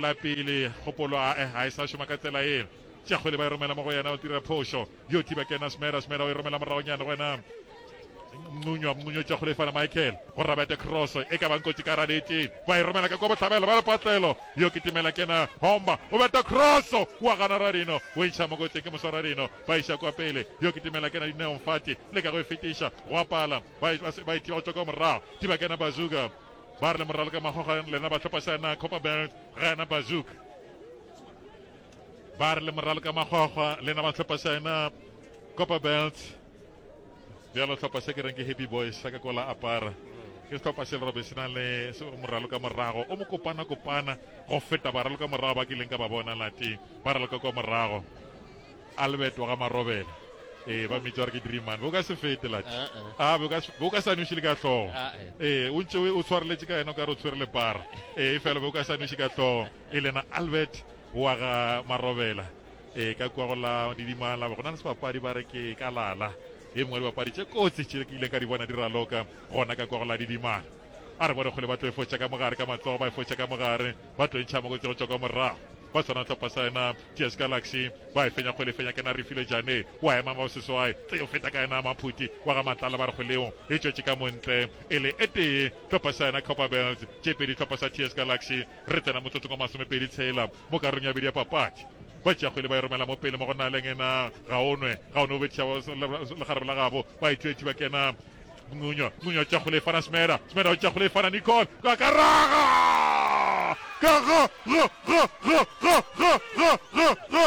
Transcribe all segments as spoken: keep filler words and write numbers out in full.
la pele kgopolo a ha isa shoma ka tsela ena tša kgwele ba e romela mo go yena o tira phošo yo tiba kena smera smera o e romela moragonyana go wena mmunywa mmunywa tša kgwele fana Michael go rabete cross e ka bankotsi ka radete ba e romela ka kwa botlhabelo ba le patlelo yo kitimela kena homba o beta cross wa gana radino o isha mo gotse ke moswara rino ba isha kwa pele yo kitimela kena dineo mfati le ka go e fetisha wa pala ba ba itiwa tšwa ka morao tiba kena bazuka ba re le moralo ka magoga lena ba tlhopa sana Copper Belt gana bazuka ba re le moralo ka magoga lena ba tlhopa sana Copper Belt bjalo tlhopa se ke reng ke Happy Boys sa ka kola apara ke tlhopa se le robe se na le moralo ka morago o mo kopana kopana go feta ba ralo ka morago ba ke leng ka ba bona lati ba ralo ka kwa morago Albert wa ga marobela eh ba mitjwa ke Dreamman bo ka se fete lati ah bo ka bo ka sa nushi le ka tlo eh o ntse o tshwareletse ka ena ka re o tshwere le bar eh fela bo ka sa nushi ka tlo elena Albert wa ga marobela eh ka kwa go la didimala go na se papadi ba re ke kalala e mongwe le bapadi tše kotsi tše ke ile ka di bona di raloka gona ka kwa go la didimala a re bone kgole ba tlo e fotša ka mogare ka matsogo ba e fotša ka mogare ba tlo ntšha mo go tsego ka morago ba tsona tlhopha sa ena T S Galaxy ba e fenya kgwele fenya ke na refile jane wa ema mo seswai tse yo feta ka ena maphuti wa ga matlala ba re kgweleo e tšwetše ka montle e le e tee tlhopha sa ena Copper Belt tše pedi tlhopha sa T S Galaxy re tsena motsotsong wa masomepedi tshela mo karong ya bedi ya papadi ba tša kgwele ba e romela mo pele mo go na leng ena gaonwe gaone o betšha legarebe la gabo ba itšwetše ba kena mmunywa mmunywa tša kgwele e fana smera smera o tša kgwele e fana Nicole ka karaga ka ga ga ga ga ga ga ga ga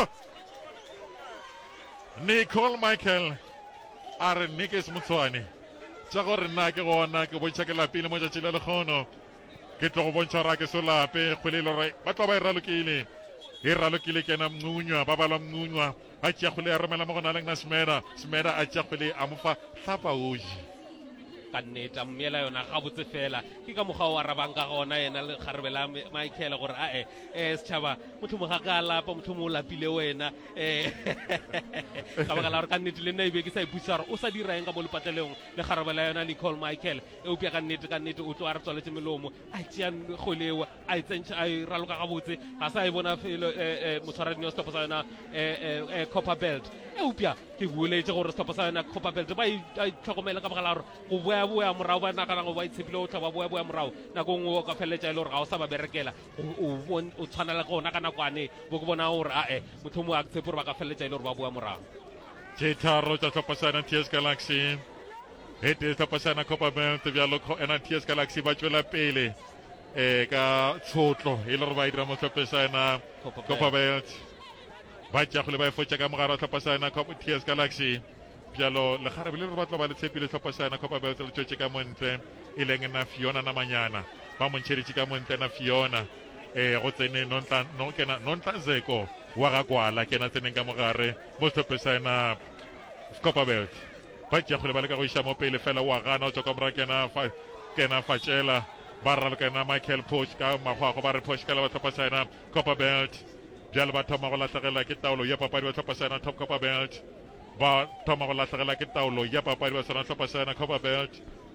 Nicole Michael a re Nickes Motswane tša gore nna ke gona ke bontšha ke lapile mo tšatši le lekgono ke tlo go bontšha ra ke so lape kgwele le gore ba tlo ba e ralokile e ralokile kena mmunywa ba balwa mmunywa a tšea kgwele ya romela mo go na leng na smera smera a tšea kgwele a mo fa hlapa oji ka nnete a mmeela yona gabotse fela ke ka mokgwa o arabang ka gona yena le kgarebe la Michael gore ae um setšhaba motho mo ga ka lapa motho mo o lapile wena um ka baka la gore ka nnete le nna ebe ke sa ipusa gore o sa diraeng ka mo lepatelong le kgarebe la yona Nicole Michael e opia ka nnete ka nnete o tlo a re tswaletse melomo a tšeang kgoleo a e tsentšha a e raloka gabotse ga sa e bona felo motshwaradino setlhopha sa yona Copper Belt e opia ke bueletse gore setlhopha sa yona Copper Belt ba itlhokomele ka baka la gore go boya boya morago ba nakana go ba itshepile o tla ba boya boya morago nako nngwe o ka feleletša e le gore ga o sa ba berekela o tshwanela gona ka nakwane bo ke bona gore ae motho mo a tshepe gore ba ka feleletša e le gore ba boya morago tše tharo tša tlhopha sa ena T S Galaxy e tee tlhopha sa ena Copper Belt bjalo ena T S Galaxy ba tšwela pele um ka tshotlo e le gore ba e dira mo tlhophe sa ena Copper Belt ba tša kgole ba e fotša ka mogare wa tlhopha sa ena T S Galaxy bjalo le kgarebe le re ba tlo ba le tshepile tlhopha sa ena Copper Belt le tšwetše ka montle e leng na Fiona Namanyana ba montšheditše ka montle na Fiona um go tsene nontla zeko wa ga kwala kena tseneng ka mogare mo tlhophe sa ena Copper Belt ba tšeakgole ba le ka go iša mo pele fela wa gana o tswa ka mora kena fatšela ba ralokana Michael Poch ka magwago ba re Poch ka le ba tlhopha sa ena Copper Belt bjale ba thoma go latlhegela ke taolo ya papadi ba tlhopha sa ena top Copper Belt ba thoma go latlhegela ke taolo ya papadi ba sona tlhopha sa ena Copper Belt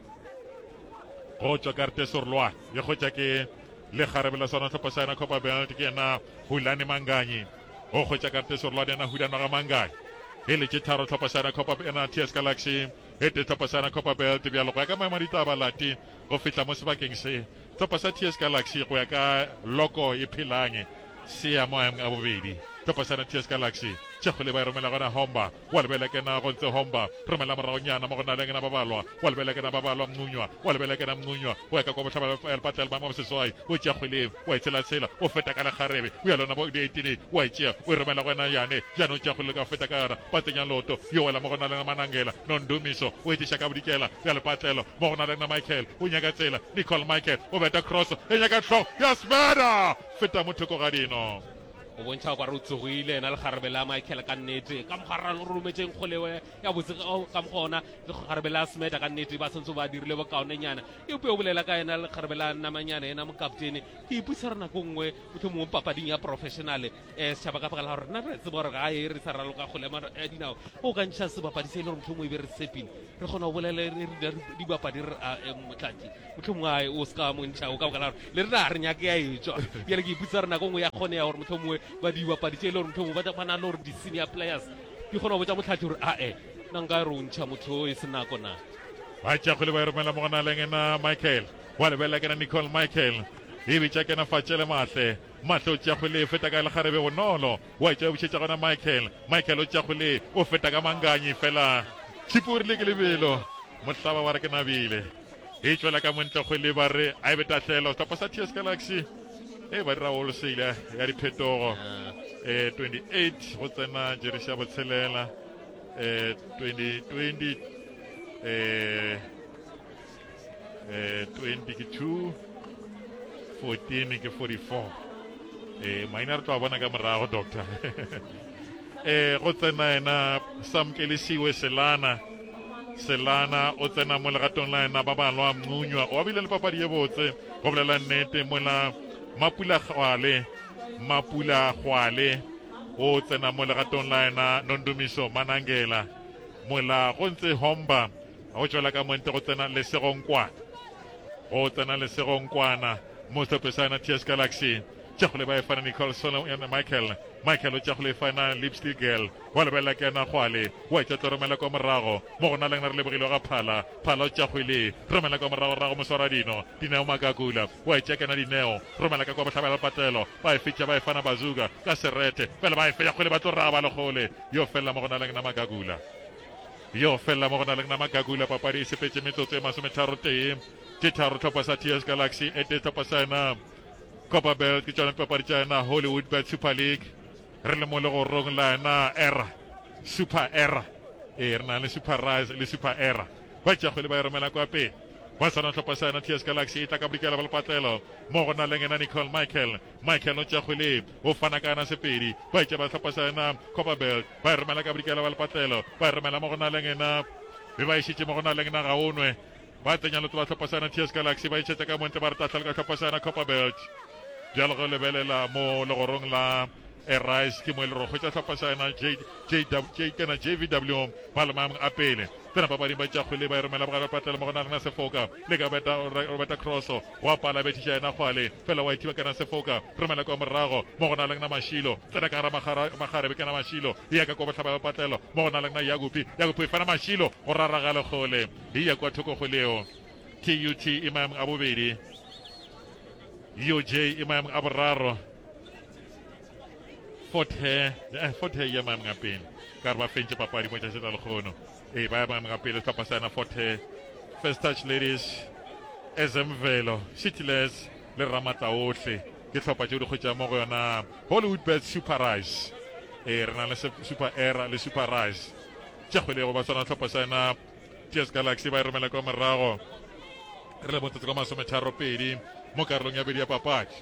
go tšwa karte sorloa ye go tša ke le kgarebe la sona tlhopha sa ena Copper Belt ke ena Hulane Manganyi go go tša karte sorloa ena Hulane ga Manganyi e le tše tharo tlhopha sa ena Copper ena T S Galaxy e te tlhopha sa ena Copper Belt bjalo go ya ka maemo a ditaba lati go fihla mo sebakeng se tlhopha sa T S Galaxy go ya ka loko e phelang se ya maemo a bobedi tlhopha sa ena T S Galaxy tšekgole ba e romela gona homba wa lebele ke na go ntse homba romela moragonyana mo go na leng na babalwa wa lebele ke na babalwa mmunywa wa lebele ke na mmunywa o ya ka go botlhaba el patel ba mo seswai o tšekgole wa itsela tsela o feta ka le kgarebe o ya lona bo di eighteen wa itšea o romela gona yane jana o tšekgole ka feta ka ra ba tsenya loto yo wela mo go na leng manangela nondumiso o itiša ka bodikela ya le patlelo mo go na leng na Michael o nyaka tsela Nicole Michael o beta cross e nyaka tlho ya smeda feta mo thoko ga dino o bontšha kwa re o tsogile ena le kgarebe la michael ka nnete ka mogara le rometseng kgolewe ya botse ka mogona le kgarebe la smeta ka nnete ba santse ba dirile bokaonenyana e pe o bolela ka ena le kgarebe la namanyana ena mokaptene ke ipuisa re nako nngwe motho mongwe papading ya professional um setšhaba ka baka la gore rena re tseba gore ga e re sa raloka kgole ya dinao o ka ntšha sebapadi se e le gore motlho mongwe e be re sepile re kgona go bolela dibapadi re a motlati motlho mongwe ae o se ka montšha o ka baka la gore le rena re nyake ya etswa bjale ke ipuisa re nako nngwe ya kgone ya gore motlho mongwe ba dibapadi tse e le gore motlho mongwe ba na le gore di-senior players di kgona go botsa motlhati gore ae nna nka re o ntšha motho o e se nako na ba tšakgole ba e romela mo gona leng ena michael wa lebelela kena nicole michael e bitša kena fatšele matle matle o tšakgole e feta ka lekgarebe bonolo wa etša bošetša gona michael michael o tšakgole o feta ka manganyi fela tšhiporile ke lebelo mohlaba wa re ke nabile e tšwela ka montlekgole ba re a e betatlhelo topa sa ts galaxy e ba dira olosele ya diphetogo um twenty-eight go tsena jeresi ya botshelela um twenty twenty um twenty ke two fourteen ke forty-four um maina re tlo a bona ka morago doctor um go tsena ena samkelisiwe selana selana o tsena mo legatong la ena ba balwa mmunywa o bile le papadi ye botse go bolela nnete mola mapula gwale mapula gwale o tsena mo legatong la ena nondumiso manangela mola go ntse homba go tšwela ka monte go tsena lesegonkwana go tsena lesegonkwana mo sepesana ts galaxy tšakgole ba e fana nicole solo yana michael michael o tšakgole e fana lipstick girl wa lebelela ke yana kgwale wa etša tlo romela kwa morago mo go na leng na re lebogile ga phala phala o tšakgole romela kwa morago rago moswara dino dineo makakula wa etša kena dineo romela ka kwa bohlabela patelo ba e fetša ba e fana bazuka ka serete pele ba e fetša kgole ba tlo raga ba lekgole yo fela mo go na leng na makakula yo fela mo go na leng na makakula papadi e sepetše metsotso e masometharo tee tše tharo tlhopha sa ts galaxy e te tlhopha sa ena Copper Belt ke tšona papadi tša ena Hollywood Bet Super League re le mo legorong la ena era super era e re na le super rise le super era ba tšakgole ba e romela kwa pele ba sana tlhopha sa ena ts galaxy e tla ka bodikela ba lepatelo mo go na leng ena nicole michael michael o tšakgole o fana ka ena sepedi ba etša ba tlhopha sa ena Copper Belt ba e romela ka bodikela ba lepatelo ba e romela mo go na leng ena be ba išitše mo go na leng ena gaonwe ba tsenya leto ba tlhopha sa ena ts galaxy ba išetša ka monte ba re tatlhale ka tlhopha sa ena Copper Belt bjalo go lebelela mo legorong la erise ke mo e le rogo tša tlhopha sa ena kena j v w ba le maemong a pele tsena papading ba tšakgole ba e romela bogare patela mo go na lena sefoka le ka roberta crosso wa pala betiša ena kgwale fela wa ithiba kena sefoka romela kwa morago mo go na lengna mašilo tsena ka gara magarebe kena mašilo e ya ka kwa botlhaba ba patelo mo go na lengna yagupi yagupi e fana mašilo go raraga lekgole e ya kwa thokogoleo t u t e maemong a bobedi U J e maemong a boraro Fort Hare Fort Hare ya maemong a pele ka re ba fentše papadi mo tšatši la lekgono e ba ya maemong a pele tlhopha sa ena Fort Hare First Touch Ladies Ezemvelo Shitless le Ramata ohle ke tlhopha tšeo di kgwetša mo go yona Hollywood Bet Super Rise e re na le Super Era le Super Rise tšakgolego ba tswana tlhopha sa ena ts galaxy ba e romela kwa morago re le bontsetse kwa masometharo pedi mo karolong ya bedi ya papadi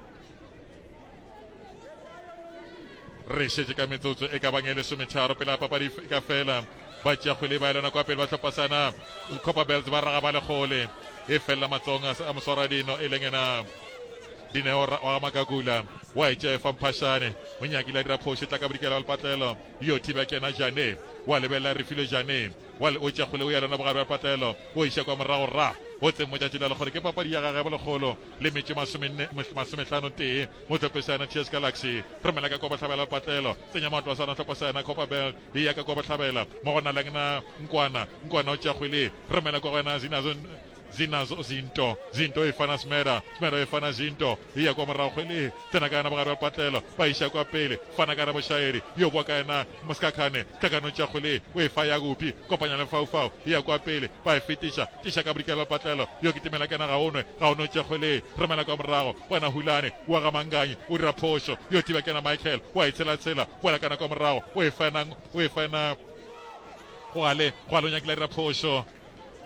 re šetše ka metsotso e ka bang e lesometharo pele ya papadi e ka fela ba tšakgole ba elana kwa pele ba tlhopha sana Copper Belt ba raga ba lekgole e felela matsong a moswaradino e leng ena dineo wa makakula wa etša e famphashane o nyakile a dira phoso e tla ka bodikela ba lepatlelo yo thiba kena jane wa lebelela refile jane wa o tšakgole o yalana bogare ba lepatlelo o iša kwa morago ra o tseng mo tšatši la legore ke papadi ya gage bolekgolo le metše masomehlano tee mo tlhopesana ts galaxy romela ka kwa bohlabela lepatlelo tsenya mato a sana tlhopesana Copper Belt e ya ka kwa bohlabela mo go na leng na nkwana nkwana o tšakgole romela kwa gona zinazo zinazo zinto zinto e fana smera smera e fana zinto e ya kwa morago kgwele tsena ka ena bogare ba lepatlelo ba iša kwa pele fana ka ena bošaeri yo bua ka ena moskakane tlhakano tšakgole o e fa ya gopi kopanya le faufau e ya kwa pele ba e fetiša tiša ka bodikela lepatlelo yo ke timela ka ena gaonwe gaone o tšakgole romela kwa morago wena hulane wa ga manganyi o dira phoso yo tiba ke ena michael wa e tshela-tshela wela ka ena kwa morago o e fa ena go ale go ale o nyakile a dira phoso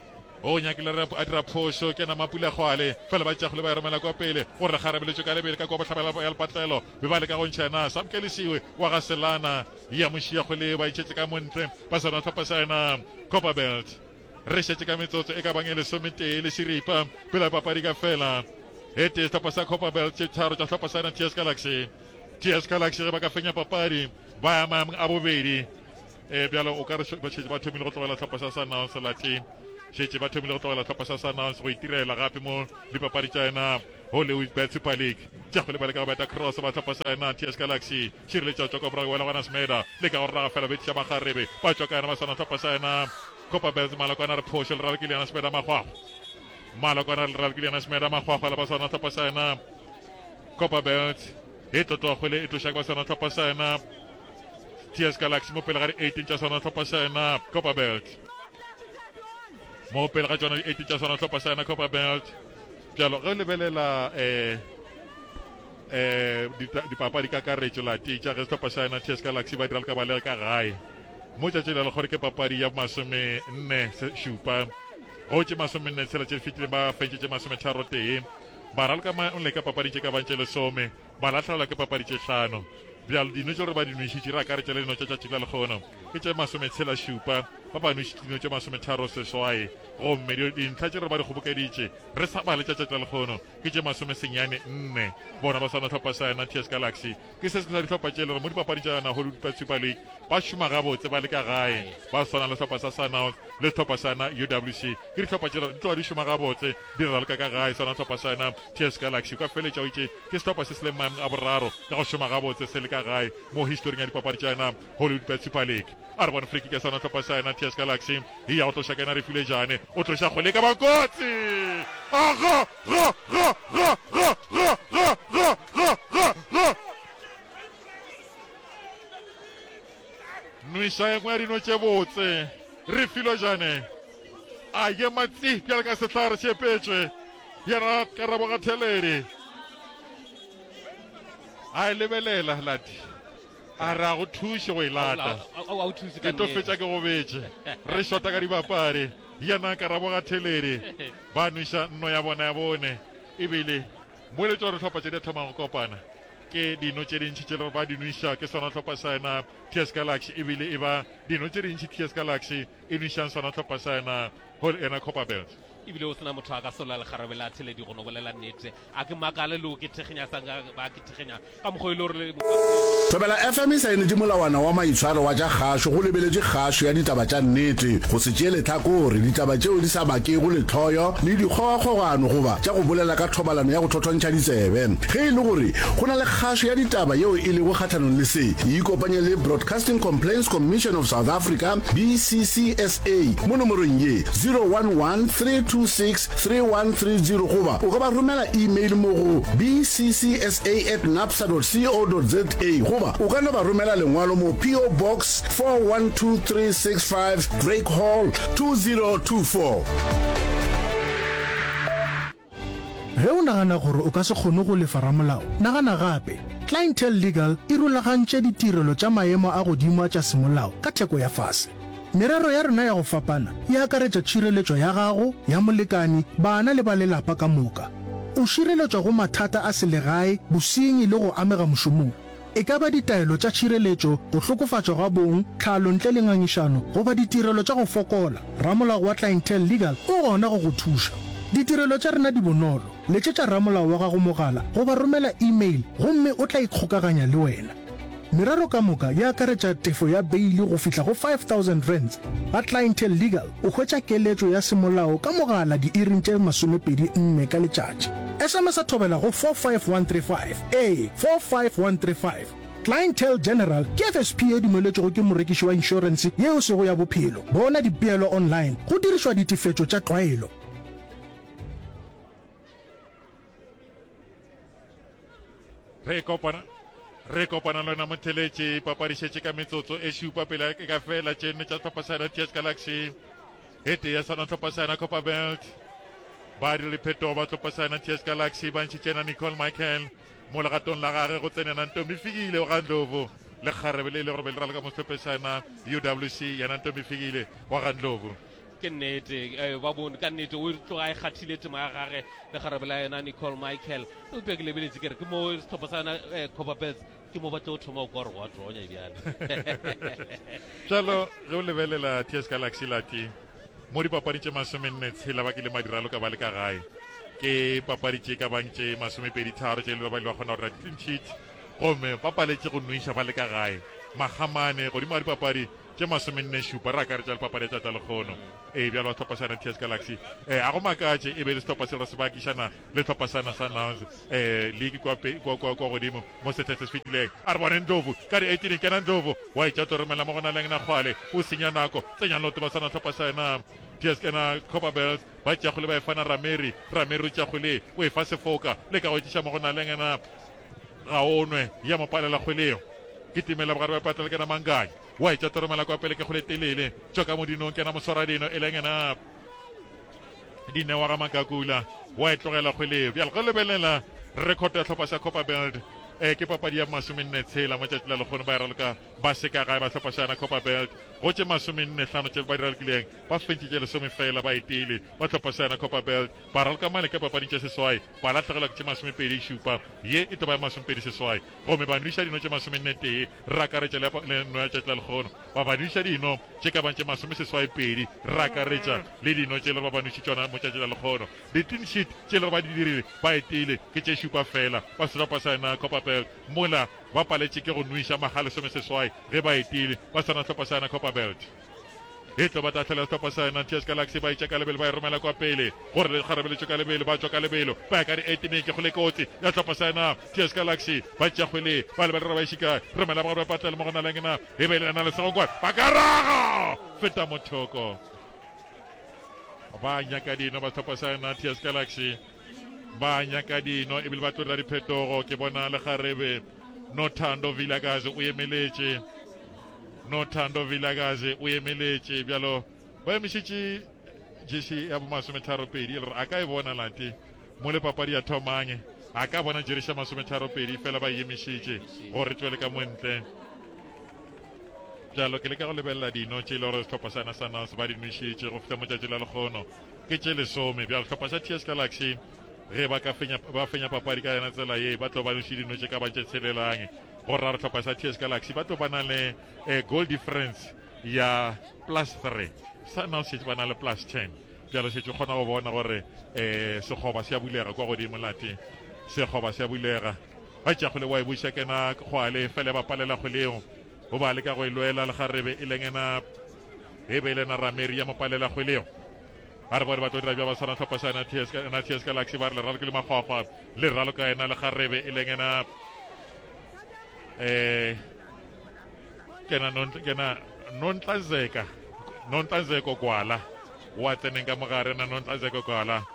o nyakile a dira phoso ke na mapula gwale fela ba tjagole ba e romela kwa pele gore garabeletswe ka lebele ka kwa botlhabela ya lepatlelo be ba le ka go ntšhena samkelisiwe wa ga selana ya mošia gole ba itšetse ka montle ba sona tlhopha saena Copperbelt re šetse ka metsotso e ka bang e lesometee le seripa pela papadi ka fela e tee tlhopha sa Copperbelt tše tharo tša tlhopha saena T S Galaxy T S Galaxy ge ba ka fenya papadi ba ya maemong a bobedi e bjalo o ka re ba šetse ba thomile go tlogela tlhopha sa Sundowns lateng šetse ba thomile go tlogela tlhopha sa Sundowns go itirela gape mo dipapadi tša ena Hollywood Super League tša go le ba le ka go beta cross ba tlhopha sa ena T S Galaxy šireletša tswa ka morago wela gona Smeda le ka gore raga fela betiša magarebe ba tswa ka ena ba sona tlhopha sa ena Copperbelt malakwana re phošo le ralekiliana Smeda magwagwa malakwana le ralekiliana Smeda magwagwa le ba sona tlhopha sa ena Copperbelt e tlotloa kgwele e tlošaka ba sona tlhopha sa ena T S Galaxy mo pele ga di eighteen tša sona tlhopha sa ena Copperbelt mo pele ga tsona di eighteen tša sona tlhopha sa ena Copperbelt bjalo ge lebelela eh eh dipapadi ka karetšo lati tša ge setlhopha sa ena T S Galaxy ba dira le ka ba le ka gae mo tšatši le le gore ke papadi ya masome nne šupa go tše masome nne tshela tše di fetile ba fentšetše masome tharo tee ba raleka le ka papadi tše ka bantše lesome ba latlhelelwa ke papadi tše hlano bjalo dino tše gore ba dinošitše re akaretša le dino tša tšatši la lekgono ke tše masome tshela šupa ba ba nošitše dino tše masome tharo seswae gomme dintlha tše re ba di kgobokeditše re sa ba le tša tšatši la lekgono ke tše masome senyane nne bona ba swana tlhopha sa ena T S Galaxy ke se se sa ditlhopha tše le gore mo dipapadi tša yona Hollywood Super League ba šoma gabotse ba le ka gae ba swana le tlhopha sa Sundowns le tlhopha sa ena U W C ke ditlhopha tše di tloga di šoma gabotse di rera le ka ka gae swana tlhopha sa ena T S Galaxy ka feletša o itše ke setlhopha se se leng maemong a boraro ka go šoma gabotse se le ka gae mo historing ya dipapadi tša yona Hollywood Super League a re bone free kick ya sona tlhopha sa ena T S Galaxy e ya go tloša ka ena re file jane o tloša kgwele ka bakotsi aga ga ga ga ga ga ga ga ga ga ga nuiša engwe ya dino tše botse re filo jane a ye matsi bjale ka sehlare se epetšwe yana karabo ga theledi a e lebelela lati a ra go thuše go e lata ke to fetša ke go betše re shota ka dibapadi yana karabo ga theledi ba nuiša nno ya bona ya bone ebile moeletša gore tlhopha tše di thomang go kopana ke dino tše dintšhi tše le gore ba di nuiša ke sona tlhopha sa ena T S Galaxy ebile e ba dino tše dintšhi T S Galaxy e nuišang sona tlhopha sa ena ena Copperbelt ebile o sena motho a ka sola le garabe la theledi go no bolela nnete a ke makale le o ke thegenya sang ba ke thegenya ka mokgwa ile gore Thobela F M e saenetse molawana wa maitshwaro wa tša kgašo go lebeletse kgašo ya ditaba tša nnete go se tšee lehlakore ditaba tšeo di sa bakego letloyo le dikgogakgogano goba tša go bolela ka thobalano ya go thothontšha ditsebe ge e le gore go na le kgašo ya ditaba yeo e lego kgathanong le se e ikopanye le Broadcasting Complaints Commission of South Africa B C C S A mo nomorong ye zero one one three two six three one three zero goba o ka ba romela email mo go b c c s a at napsa dot co dot za goba o ka no ba romela lengwalo mo P O Box four one two three six five Drake Hall two zero two four. ge o nagana gore o ka se kgone go lefa ramolao nagana gape Clientele Legal e rulagantše ditirelo tša maemo a godimo tša semolao ka theko ya fase. Merero ya rena ya go fapana e akaretša tšhireletšo ya gago ya molekani bana le ba lelapa ka moka. O šireletšwa go mathata a selegae bosenyi le go amega mošomong. E ka ba ditaelo tša tšhireletšo go hlokofatšwa ga bong tlhalo ntle le ngangišano goba ditirelo tša go fokola. Ramolao wa Clientele Legal o gona go go thuša. Ditirelo tša rena di bonolo letšetša ramolao wa gago mogala goba romela email gomme o tla ikgokaganya le wena. Merero ka moka ya akaretša tefo ya beili go fihla go five thousand rands. Ba Clientele Legal o hwetša keletšo ya semolao ka mogala di iring tše masomepedi nne ka letšatši. S M S a thobela go four five one three five a four five one three five. Clientele General ke F S P e dumeletšego ke morekiši wa insurance yeo sego ya bophelo. Bona dipeelo online go dirišwa ditefetšo tša tlwaelo. re kopana re kopana le na motheletše papadišetše ka metsotso e šupa pele ka fela tšene tša tlhopasana T S Galaxy e tee ya sana tlhopasana Copperbelt ba di le phetogo ba tlhopasana T S Galaxy ba ntšhitšena Nicole Michael mo legatong la gage go tsenena Ntombi Fikile wa Gandlovu le kgarebe le le gore be le rala ka mo tlhopesana U W C yana Ntombi Fikile wa Gandlovu ke nnete eh, ba bone ka nnete o tloga e kgathile tema ya gage le kgarebe la yona Nicole Michael o pe ke lebeletse kere ke mo setlhopha sa yona eh, Copperbelt ke mo batla o thoma o kwa re wa tronya bjale jalo ge o lebelela T S Galaxy lati mo dipapadi tše masomenne tshela ba ke le madiralo ka ba le ka gae ke papadi tše ka bang tše masomepedi tharo tše le ba le ba kgona go dira clean sheet gomme ba paletše go noiša ba le ka gae magamane godimo ga dipapadi tše masomenne šupa re akaretša le papadi tša tša lekgono ee bjalo ba tlhopasana T S Galaxy um a go makatše e be le setlhopha se re se bakišana le tlhophasana sa nouns um league kwa godimo mo setete se fetileng a re bone ndlovu ka di eighteen kena ndlovu wa etša toromela mo go na leng na kgwale o senya nako tsenya loto ba sana tlhophasana T S kena Copperbelt ba tšagole ba e fana rameri rameri o tšagole o e fa sefoka le ka go etšiša mo go na leng na ga onwe ya mopalela kgweleo ke timela bogare ba patela kena manganya wa etša toromela kwa pele ke kgole telele tšoka mo dinong kena moswara dino e leng ena dinewa ga makakula wa e tlogela kgweleo bjale go lebelela record ya tlhopha sa Copperbelt um ke papadi ya masomenne tshela mo tšatši la lekgono ba e raloka ba seka gae ba tlhophasana Copperbelt go tše masomenne hlano tše ba di ralokileng ba fentšitše lesome fela ba etile ba tlhophasana Copperbelt ba raloka male ke papadi tše seswai ba latlhegelwa ke tše masomepedi šupa ye e toba ya masomepedi seswai gomme ba nuiša dino tše masomenne tee re akaretša le no ya tšatši la lekgono ba ba nuiša dino tše ka bang tše masome seswai pedi re akaretša le dino tše le ba ba nuišitšona mo tšatši la lekgono di-tin sheet tše le ba di dirile ba etile ke tše šupa fela ba setlhophasana Copperbelt mola ba paletše ke go nuiša magale some seswai ge ba etile ba sana tlhophasana Copperbelt e tlo ba tatlhela tlhophasana T S Galaxy ba itša ka lebelo ba e romela kwa pele gore le kgarabeletšo ka lebelo ba tswa ka lebelo ba ya ka di-eighteen ke gole kotsi ya tlhophasana T S Galaxy ba tšagwele ba lebelela ba išika romela ba gore ba patlela mo go na lengena e be lena lesegokwane ba ka raga feta mothoko ba nyaka dino ba tlhophasana T S Galaxy ba nyaka dino ebile ba tlolela diphetogo ke bona le kgarebe Nothando Vilakazi o emeletše Nothando Vilakazi o emeletše bjalo ba emišitše jesi ya bo masometharo pedi le re a ka e bona lati mo le papadi ya thomange a ka bona jeriša masometharo pedi fela ba emišitše gore tswele ka montle bjalo ke le ka go lebelela dino tše le gore setlhopha sana sa nans ba di nuišitše go feta mo tšatši la lekgono ke tše lesome bjalo setlhopha sa T S Galaxy ge ba ka fenya ba fenya papadi ka yona tsela ye ba tlo ba nuiši dino tše ka ba tše tshelelang go rara setlhopha sa T S Galaxy ba tlo ba na le goal difference ya plus three sa nans šetše ba na le plus ten bjalo šetše o kgona go bona gore um sekgoba se a bulega kwa godimo lati sekgoba se a bulega ba tšagole wa e buša kena kgwale fele ba palela kgweleo go ba le ka go e lwela le garebe e leng ena e be lena rameri ya mopalela kgweleo a re bone ba tlo dira bja ba sana tlhopha sa ena T S Galaxy ba re leralo ke le makgwakgwa le ralo ka ena le garebe e leng ena um kena nontlazeka nontlazeko kwala wa tseneng ka mogare na nontlazeko kwala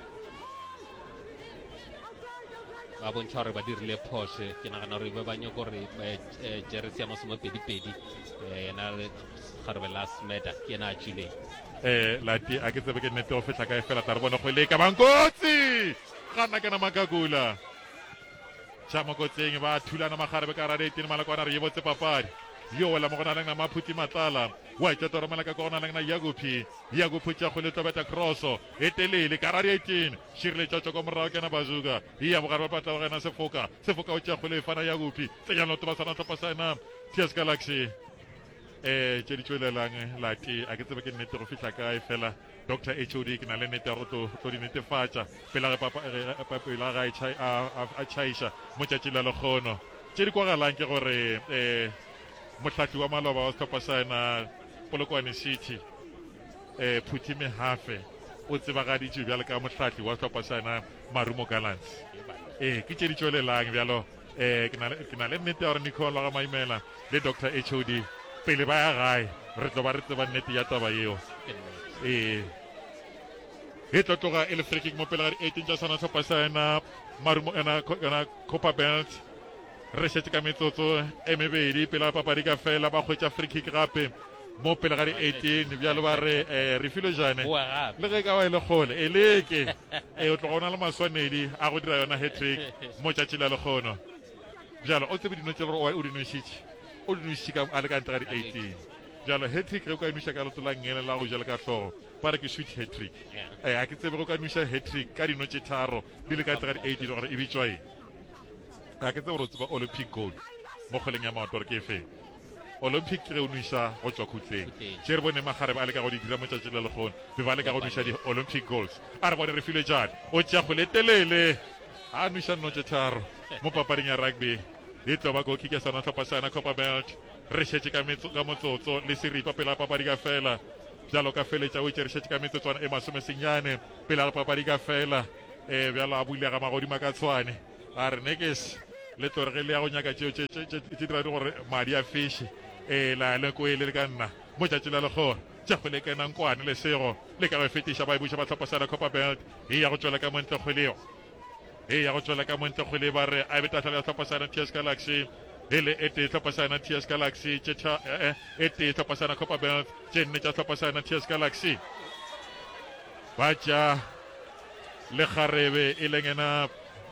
ba bontšha gore ba dirile phose ke nagana gore ba banye gore jeresi ya masomepedipedi yena garebe la smeda ke ena a tšileng um lati a ke tsebe ke nnete go fitlha kae fela ta re bone go le ka bankotsi gana kena makakula tša mokotseng ba thulana magarebe ka radi eighteen malakwana re ye botse papadi yo wela mo go na leng na maphuti matlala wa etša toromela ka go na leng na yagupi yagupi tša go le tobeta crosso e telele ka radi eighteen širile tšatšo ko morago kena bazuka ya bogare ba patla gena sefoka sefoka o tša go le fana yagupi tsenya loto ba sana tlhopha sa ena T S Galaxy um tše di tšwelelang lati a ke tsebe ke nnete go fitlha kae fela Doctor H O D ke na le nnete go tlo di netefatša pela ge papela ga a tšhaiša mo tšatši la lekgono tše di kwagalang ke gore um mohlahli wa maloba wa setlhopha sa ena Polokwane City um Phuthi Mehafe o tsebagaditše bjale ka mohlahli wa setlhopha sa ena Marumo Gallants ee ke tše di tšwelelang bjalo um ke na le nnete ya gore Nicole ga maimela le Doctor H O D pele ba ya gae re tlo ba re tseba nnete ya taba yeo ee e tlo tloga e le free kick mo pele ga di-eighteen tša sana setlhopha sa ena Marumo ena Copperbelt re šetse ka metsotso e mebedi pele ga papadi ka fela ba hwetša free kick gape mo pele ga di-eighteen bjalo ba re um re filo jane le ge ka wa e le kgole e leke um o tlo gona le maswanedi a go dira yona hatrick mo tšatši la lekgono bjalo o tsebe dino tše gore o di nošitše o di nošitše a le ka ntle ga di-eighteen jalo hat-trick ge o ka nuša ka letolang ngele la go jala ka tlhogo ba re ke sweet hat-trick eh a ke tsebe go ka nuša hat-trick ka dino tše tharo di le ka tega di-eight gore e bitswa eng a ke tsebe gore o tseba olympic gold mo kgweleng ya maoto gore ke e feng olympic ke ge o nuša go tswa khutleng tše re bone magare ba le ka go di dira mo tšatši le lekgone be ba le ka go nuša di-olympic goals a re bone re filwe jane o tšea kgwele telele a nuša nno tše tharo mo papading ya rugby e tlo ba goki ke sana tlhopha sana copa belt re šetše ka motsotso le seripa pele a papadi ka fela bjalo ka feletša o itše re šetše ka metsotswana e masomesenyane pele a papadi ka fela um bjalo a builega magodimo ka tshwane a re nekes le torege le ya go nyaka tšeo tše dira di gore madi a fiše um la leko e le le ka nna mo tšatši la legore tšego le kenang kwane le sego le ka go fetiša ba e buša ba tlhopha sana copa belt e ya go tswela ka montle kgweleo e ya go tswela ka montle kgwele ba re a betatla le tlhopha sana T S Galaxy ele e tee tlhopha sana T S Galaxy e tee tlhopha sana copa belt tše nne tša tlhopha sana T S Galaxy ba tša le kgarebe e leng ena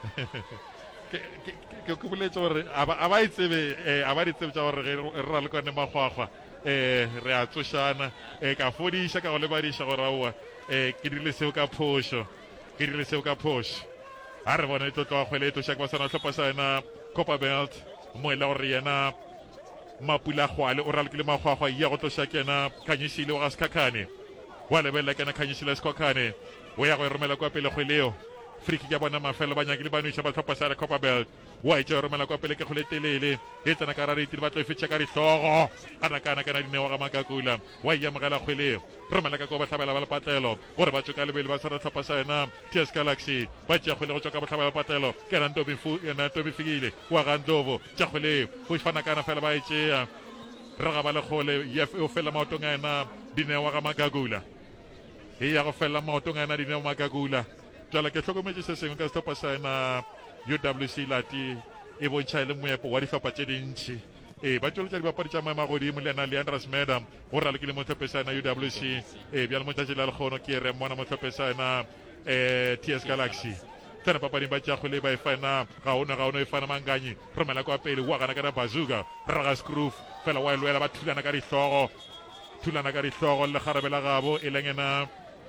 ke boletse gore a ba itsebe a ba di tsebe tša gore re ra le kwane magwagwa um re a tsošana um ka fodiša ka go lebadiša gore aowa um ke dirile seo ka phošo ke dirile seo ka phošo a re bone tlotlo wa kgwele e tloša ke ba sana tlhopha sana copa belt mo e le gore yena mapula kgwale o ralekile magwagwa ya go tloša ke yena kganyešile o ga sekhakhane wa lebelela ke yena kganyešile sekhakhane o ya go e romela kwa pele kgweleo friki ya bona mafelo ba nyakile ba nuša ba tlhopha sana copa belt wa itše romela kwa pele ke kgole telele e tsena ka rariti ba tlo e fetša ka dihlogo a nakana kana dineo ga makakula wa iamogela kgweleo romela ka ko ba tlhabela ba lepatlelo gore ba tswe ka lebele ba sana tlhopha sana T S Galaxy ba tšea kgwele go tswa ka botlhabela patlelo ke na ntobi fikile wa ga ndlobo tša kgweleo go fana kana fela ba e tšea re ga ba lekgole o fela maotong a ena dineo ga makakula e ya go fela maotong a ena dineo makakula jala ke hlokometse se sengwe ka setlhopha sa ena U W C lati e bontšha e le moepo wa dihlopha tše dintšhi e ba tšweletša dibapadi tša maemo a godimo le ena Leandras Madam go rale ke le motlhophe sa ena U W C e bjale motšatši la lekgono ke re mona motlhophe sa ena um T S Galaxy tsena papading ba tšakgole ba e fana gaone gaone e fana manganyi romela kwa pele wa gana kana bazuka raga scroof fela wa e lwela ba thulana ka dihlogo thulana ka dihlogo le kgarabela gabo e leng ena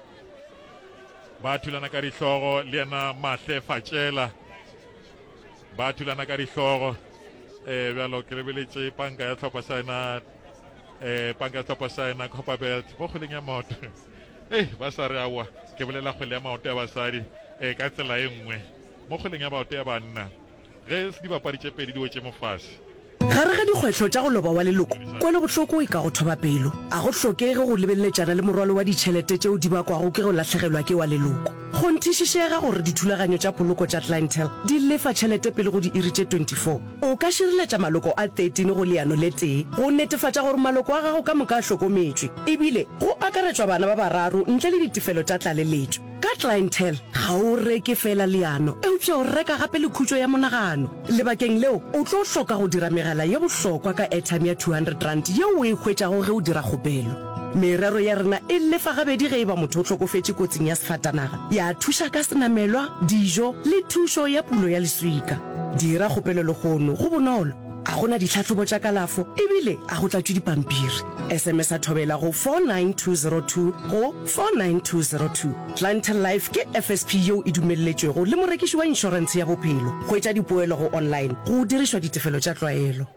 ba thulana ka dihlogo le ena mahle fatšela ba thulana ka dihlogo um bjalo ke lebeletše panka ya tlhopha sa ena um panka ya tlhopha sa ena copa belt mo kgweleng ya maoto ei ba sa re aowa ke bolela kgwele ya maoto ya basadi um ka tsela e nngwe mo kgweleng ya maoto ya banna ge se dibapadi tše pedi di wetše mofase gare ga dikgwetlho tša go loba wa leloko kwele bohloko e ka go thoba pelo a go hlokege go lebelletšana le morwalo wa ditšhelete tšeo di bakwago ke go latlhegelwa ke wa leloko go nthišišega gore dithulaganyo tša poloko tša clientele di lefa tšhelete pele go di iri tše twenty-four o ka šireletša maloko a thirteen go leano le tee go netefatša gore maloko a gago ka moka a hlokometšwe ebile go akaretšwa bana ba bararo ntle le ditefelo tša tlaleletšo ka clientele ga o reke fela leano eupša o reka gape le khutšo ya monagano lebakeng leo o tlo hloka go dira megala ye bohlokwa ka airtime ya two hundred rand yeo o e hwetšago ge o dira kgopelo merero ya rena e lefa gabedi ge e ba motho o hlokofetše kotsing ya sefatanaga ya thuša ka senamelwa dijo le thušo ya pulo ya leswika dira kgopelo legono go bonolo a gona ditlhatlhobo tša kalafo ebile a go tlatšwe dipampiri sms a thobela go four nine two zero two go four nine two zero two clientele life ke F S P yeo e dumelletšwego le morekiši wa inšorense ya bophelo go etša dipoelo go online go dirišwa ditefelo tša tlwaelo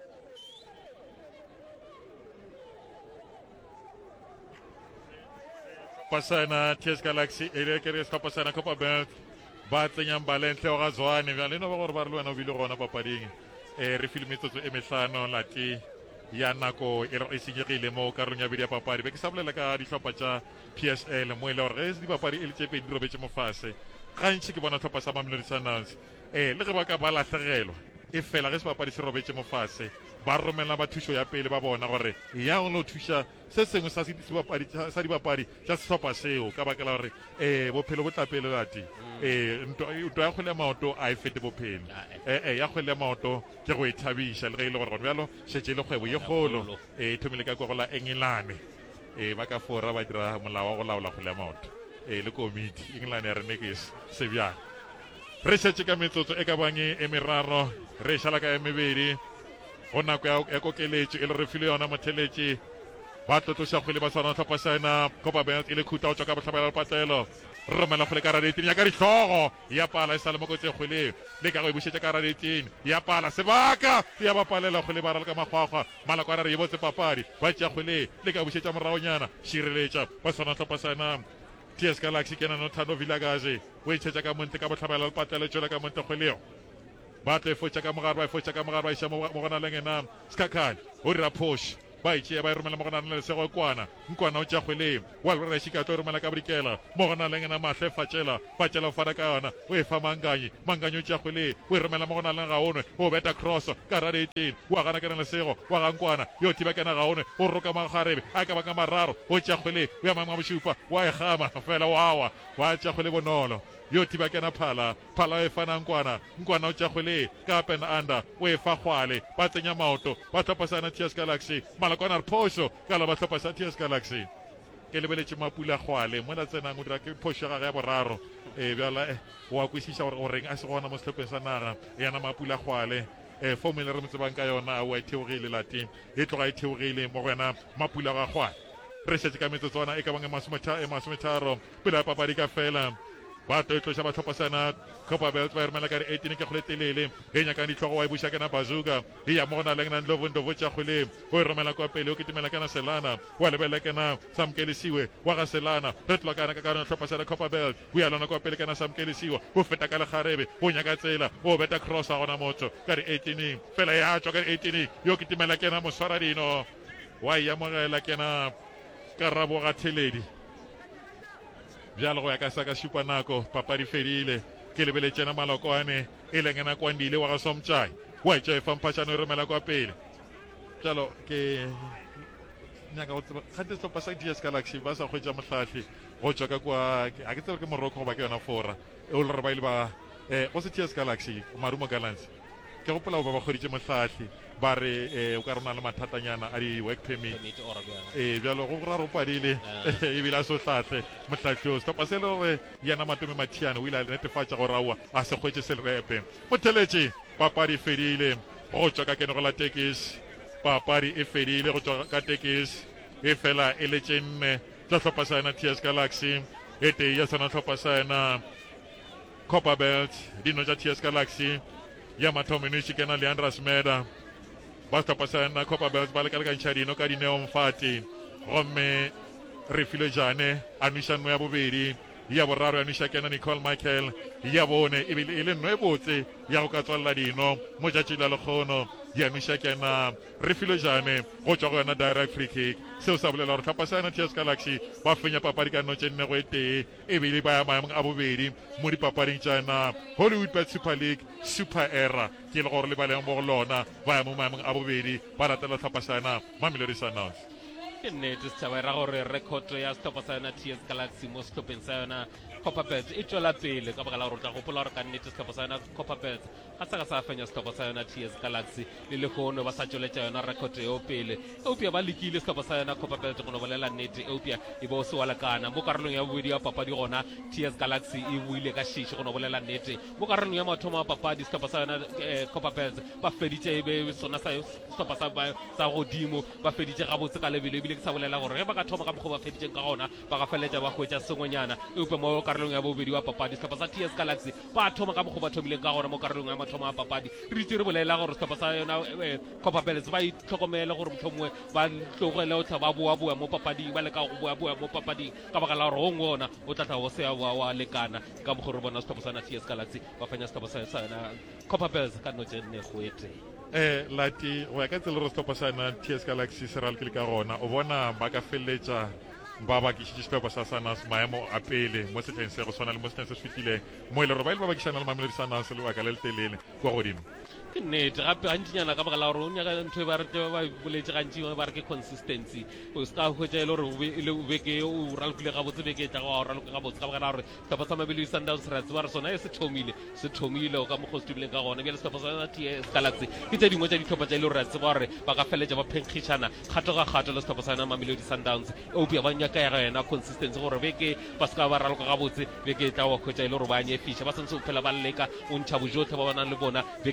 pasana T S Galaxy e le ke re setlhopha sana copa belt ba tsenyang balentle o ga zwane bjale no ba gore ba re le wena o bile gona papading um re filme metsotso e mehlano lati ya nako e senyegile mo karolong ya bedi ya papadi be ke sa bolela ka dihlopha tša P S L mo e le gore ge dipapadi e le tše pedi di robetše mofase gantši ke bona tlhopha sa Mamelodi Sundowns um le ge ba ka ba latlhegelwa e fela ge sebapadi se robetše mofase ba romela ba thušo ya pele ba bona gore ya go lo thuša se sengwe sa dibapadi tša sehlopha seo ka baka la gore um bophelo bo tla pele lati um nto ya kgwele ya maoto a e fete bophelo ee ya kgwele ya maoto ke go e thabiša le ge e le gore gone bjalo šetše le kgwebo ye kgolo um e thomile ka kogola engelane um ba ka fora ba dira molao wa go laola kgwele ya maoto um le komiti engelane ya rene ke sebjang re šetše ka metsotso e ka bang e meraro re šala ka ya mebedi go nako ya kokeletšo e le re file yona motheletše ba tlotloša kgwele ba tshwana tlhopha saena Copa Belt e le khuta go tswa ka botlhabela lepatelo romela kgwele ka radetini ya ka ditlhogo ya pala e sa le mo kotse kgweleng le ka go e bušetša ka radetini ya pala sebaka ya ba palela kgwele ba rala ka makgwakgwa malakwana re e botse papadi ba tšea kgwele le ka bušetša moragonyana šireletša ba tshwana tlhopha saena T S Galaxy ke nano Thando Vilakazi o itšhetša ka monte ka botlhabela lepatelo tšwela ka monte kgweleo ba tle fotša ka mogare ba fotša ka mogare ba iša mo gona leng ena skakane o dira push ba itšea ba e romela mo gona le lesego kwana nkwana o tša kgweleng wa lora šika tlo romela ka bodikela mo gona leng ena mahle fatšela fatšela o fana ka yona o e fa manganyi manganyi o tša kgweleng o e romela mo gona leng gaone o beta cross ka radetini wa gana kena lesego wa ga nkwana yo thiba kena gaone o roka magarebe a ka baka mararo o tša kgweleng o ya mangwa bošupa wa e gama fela wawa wa tša kgwele bonolo yo thiba kena phala phala o e fana nkwana nkwana o tša kgwele ka pen under o e fa kgwale ba tsenya maoto ba tlhopasana T S Galaxy malakwana re phoso ka la ba tlhopasa T S Galaxy ke lebeletše mapula kgwale mo la tsenang o dira ke phoso ya gage ya boraro e bjala wa kwešiša gore o reng a se gona mo sehlopeng sa naga yana mapula kgwale e formula re mo tsebang ka yona wa e theogile lati e tloga e theogile mo go yena mapula ga kgwale re šetse ka metsotswana e ka bang e masometharo pele ya papadi ka fela ba tloitloša ba tlhopasana Copa Belt ba e romela ka re eighteen ke kgole telele e nyakang ditlhogo wa e buša kena bazuka e ya mo go na leng nang lovondovo tša kgweleng o e romela kwa pele o ketimela kena selana wa lebelela kena samkelisiwe wa ga selana re tloa kana ka karone tlhopasana Copa Belt o ya lona kwa pele kena samkelisiwa o feta ka legarebe o nyaka tsela o beta cross a gona motho ka re eighteen fela ya tswa ka re eighteen yo ketimela kena moswara dino wa e amogela kena karabo ga theledi bjalo go ya ka sa ka šupa nako papadi fedile ke lebeletšena malokwane e leng ena kwandile wa ga somtšai wa etša e famphašano e romela kwa pele bjalo ke nyaka go tseba gante sehlopha sa T S Galaxy ba sa hwetša mohlahli go tšwa ka kwa a ke tsebe ke moroko goba ke yona fora e o le re ba ile ba go se T S Galaxy marumo gallants ke gopola go ba ba kgoditše mohlahli ba re o ka rona le mathatanyana a di-work permit e bjalo go ra ropadile ebile a se o hlahle mohlatlhio setlhopha se le gore yena matome mathiane o ile a netefatša gore aowa a se kgwetse selerepe motheletše papadi e fedile go tšwa ka keno go la tekisi papadi e fedile go tšwa ka tekisi e fela e letše nne tša tlhopha sa yena T S Galaxy e tee ya sona tlhopha sa yena Copa Belt dino tša T S Galaxy ya mathomo eno e šikena Leandras Meda ba setlhopha sa yena Copa Belt ba lekalekantšha dino ka Dineo Mfati gomme re file jane a nwiša nno ya bobedi ya boraro ya nwiša kena Nicole Michael ya bone ebile e le nno e botse ya go ka tswalela dino mo tšatši la lekgono ya nwiša kena re file jane go tšwa go yona direct free kick seo sa bolela gore tlhopha sa yena T S Galaxy ba fenya papadi ka nno tše nne go e tee ebile ba ya maemong a bobedi mo dipapading tša yena Hollywood Bet Super League Super Era ke le gore le baleng mo go lona ba ya mo maemong a bobedi ba ratela tlhopha sa yena Mamelodi Sundowns ke nnete setšhaba e ra gore rekoto ya setlhopha sa yona T S Galaxy mo setlhopheng sa yona Copa Belt e tswela pele ka baka la gore o tla gopola gore ka nnete setlhopha sa yona Copa Belt ga sa ka sa fenya setlhopha sa yona T S Galaxy le legono ba sa tsweletša yona rekoto eo pele eupia ba lekile setlhopha sa yona Copa Belt go no bolela nnete eupia e bo se wa lekana mo karolong ya bobedi ya papadi gona T S Galaxy e buile ka šiši go no bolela nnete mo karolong ya mathomo a papadi setlhopha sa yona Copa Belt ba feditše e be sona setlhopha sa godimo ba feditše gabotse ka lebelo ebile ke sa bolela gore ge ba ka thoma ka mokgwa ba feditšeng ka gona ba ga feletša ba hwetša sengwenyana eupia mo karolong ya bobedi wa papadi setlhopha sa T S Galaxy ba thoma ka mokgwa ba thomileng ka gona mo karolong ya mathomo a papadi re itse re bolela gore setlhopha sa yona Copa Belt ba itlhokomele gore mohlomongwe ba tlogele o tla ba boa-boa mo papading ba leka go boa-boa mo papading ka baka la gore o ngwe ona o tla tla go sea wa lekana ka mokgwa re bona setlhopha sa yona T S Galaxy ba fenya setlhopha sa yona Copa Belt ka no tše nne go ete eh lati go ya ka tsela re setlhopha sa yona T S Galaxy se ralekile ka gona o bona ba ka feleletša ba bakišitše setlhopha sa Sundowns maemo a pele mo setlheng se go tshwana le mo setlheng se se fetileng mo e le gore ba ile ba bakišana le Mamelodi Sundowns lebaka le le telele kwa godimo ke nnete gape gantsinyana ka baka la gore o nyaka ntho e ba rete ba boletse gantsi ba re ke consistency o se ka hwetša e le gore o beke o ralokile gabotse beke e tla go raloka gabotse ka baka la gore setlhopha sa Mamelodi Sundowns re a tseba re sona e se thomile se thomile o ka mokgwa se tubileng ka gona bjale setlhopha sa yona T S Galaxy ke tše dingwe tša ditlhopha tša e le gore re a tseba gore ba ka feletša ba phenkgišana kgato ga kgato le setlhopha sa yona Mamelodi Sundowns eupia ba nyaka ya ga yena consistency gore beke ba se ka ba raloka gabotse beke e tla wa hwetša e le gore ba nyefiša ba santse o phela ba leka o ntšha bojotlhe ba ba nang le bona beke ka beke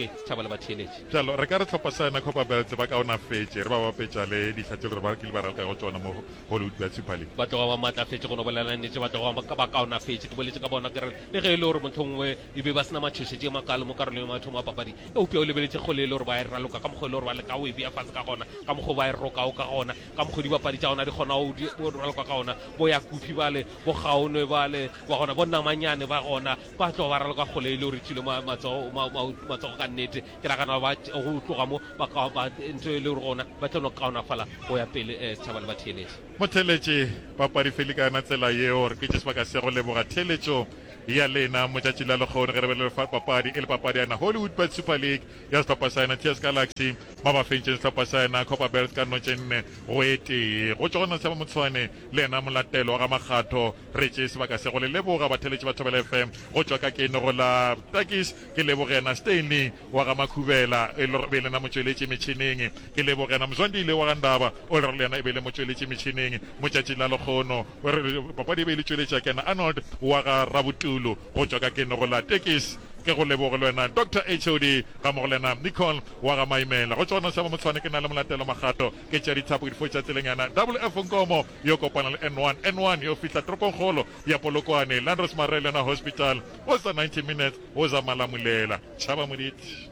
ke tšhaba le batheeletši. jalo re ka re tlhopha sana Copper Belt ba ka ona fetse re ba bapetša le ditlhatlhelo re ba ke le ba ralka go tsona mo Hollywood ba Super League. Ba tloga ba matlafetse go no bolela nnete ba tloga ba kaonafetse ke boletse ka bona ke re le ge e le gore motho ngwe e be ba sena matšhošetse makalo mo karolong ya mathomo a papadi e upea o lebeletse kgole e le gore ba e raloka ka mokgwa e le gore ba leka o e bea fatshe ka gona ka mokgwa ba e rokao ka gona ka mokgwa dibapadi tša gona di kgona o raloka ka gona bo ya kupi bale bo gaone bale ba gona bo namanyane ba gona ba tloga ba raloka kgole e le gore tšhile matsogo ka nnete ke ragana ba go tloga mo ntho e le gore gona ba tlono kaonafala go ya pele tšhaba le batheeletši. Motheletše papadi fele ka na tsela yeo re ke tše sebaka se go leboga theletšo ya lena motšatši la lekgone ge re belele papadi e le papadi yana Hollywood Bad Super League ya sehlopha sa yena T S Galaxy ba ba fentšeng sehlopha sa yena Copper Belt ka notše nne go etee go tšogona seba motshwane le yena molatelo ga makgatho re tše sebaka se go le leboga batheletše ba Thobela F M go tšwa ka kene go la Takis ke leboga yena Stanley wa ga Makhubela e le be lena motšweletše metšhineng ke leboga yena Mzwandile wa ga Ndaba o le le yena e be le motšweletše metšhineng motšatši la lekgono papadi e be le tšweletša kena Arnold wa ga Rabutu go tšwa ka kene go la Tekis ke go leboga le wena Doctor H O D ga mo go lena Nicole wa ga Maimela go tsona sa motshwane ke na le molatelo magato ke tša dithapo ke difo tša tselengana W F Nkomo yo kopana le N one N one yo fihla toropongkgolo ya Polokwane Landros Marelena Hospital o sa ninety minutes o za malamulela tšhaba moditi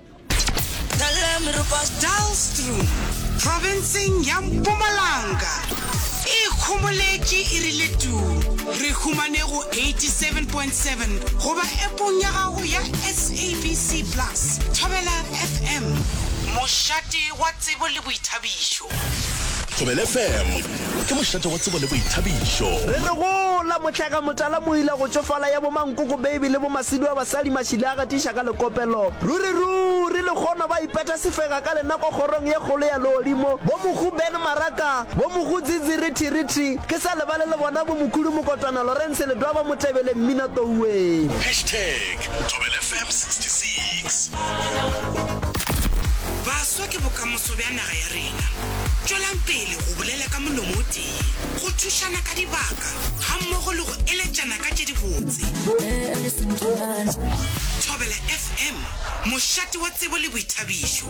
Dalstrom provinceng ya Mpumalanga ikhumoletše e rile tu re humane go eighty-seven point seven goba epong ya gago ya S A B C plus Thobela F M mošate wa tsebo le boithabišo. Thobela F M ke mošate wa tsebo le boithabišo re re gola motlhaka motala mo ile go tšofala ya bo mankoko baby le bo masidi wa basadi mašile a gatiša ka lekopelo ruri ruri le kgona ba ipeta sefega ka lenako kgorong ye kgolo ya lodimo bo mogu ben maraka bo mogu tsitsirithirithi ke sa lebale le bona bo mokhudi mokotwana Lawrence le dwa ba motebele mmina touwe hashtag Thobela F M sixty-six baswa ke bokamoso bja naga ya rena tšwelang pele go bolela ka molomo o tee go thušana ka dibaka ga mmogo le go eletšana ka tše dibotse. Thobela F M mošate wa tsebo le boithabišo.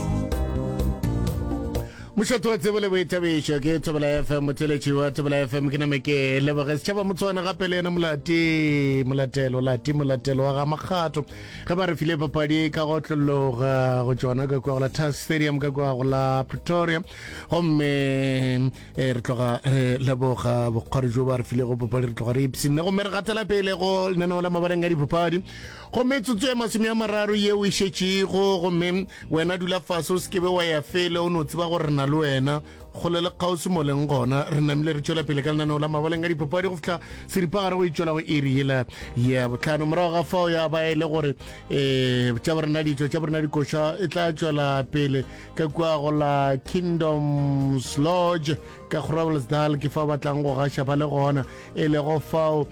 mošate wa tsebo le boithabišo ke Thobela F M motheletši wa Thobela F M ke name ke leboge setšhaba motshwana gape le ena molati molatelo lati molatelo wa ga makgatho ge ba re file papadi ka go tlologa go tšwana ka kwa go la Tas Stadium ka kwa go la Pretoria gomme re tloga re leboga bokgwari jo ba re file go papadi re tloga re ipsinne gomme re gatela pele go lenaneo la mabaleng a dipapadi gomme tsotso ya masome ya mararo yeo e šetšego gomme wena dula fase o sekebe wa ya fele o no tseba gore re na le wena go le le kgauswi mo leng gona re namile re tšwela pele ka lenaneo la mabaleng a dipapadi go fitlha seripagare go itšwela go iri ela ya botlhano morago ga fao ya ba e le gore um tša borena ditšo tša borena dikoša e tla tšwela pele ka kua go la Kingdoms Lodge ka Groblersdal ke fao ba tlang go gaša ba le gona e le go fao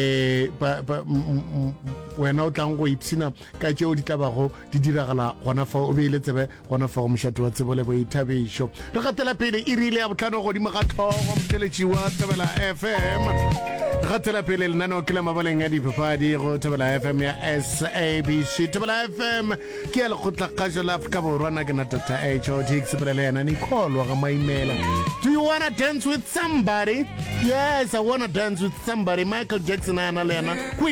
um wena o tlang go ipsina ka tšeo di tlabago di diragala gona fao o beile tsebe gona fao mošate wa tsebo le boithabišo re gatela pele e rile ya botlhano godimo ga tlhogo motheletši wa Thobela F M re gatela pele lenaneo ke la mabaleng ya dipapadi go Thobela F M ya S A B C Thobela F M ke ya lekgotlakgašo la Afrika Borwa na ke na Doctor H O D ke sepelele yena Nicole wa ga Maimela. Do you wanna dance with somebody? Yes, I wanna dance with somebody. Michael Jackson a yana le yena